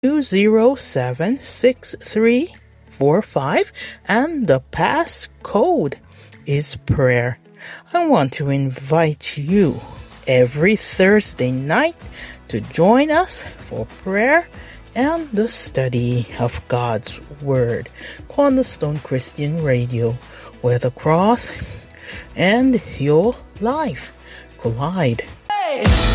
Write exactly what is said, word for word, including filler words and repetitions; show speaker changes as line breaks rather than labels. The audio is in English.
two zero seven six three four five, and the pass code is prayer. I want to invite you every Thursday night to join us for prayer and the study of God's Word. Cornerstone Christian Radio, where the cross and your life collide. Hey!